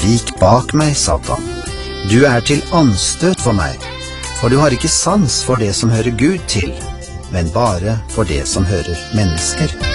Vik bak meg, Satan. Du er til anstøt for meg, for du har ikke sans for det som hører Gud til, men bare for det som hører mennesker.